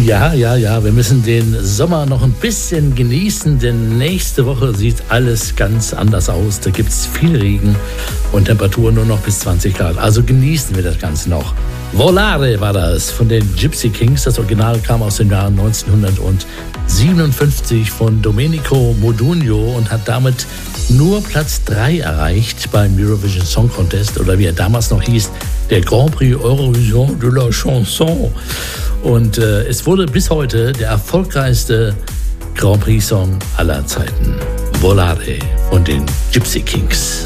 Ja, wir müssen den Sommer noch ein bisschen genießen, denn nächste Woche sieht alles ganz anders aus. Da gibt es viel Regen und Temperaturen nur noch bis 20 Grad. Also genießen wir das Ganze noch. Volare war das von den Gypsy Kings. Das Original kam aus dem Jahr 1957 von Domenico Modugno und hat damit nur Platz 3 erreicht beim Eurovision Song Contest oder wie er damals noch hieß, der Grand Prix Eurovision de la Chanson. Und es wurde bis heute der erfolgreichste Grand Prix Song aller Zeiten. Volare von den Gypsy Kings.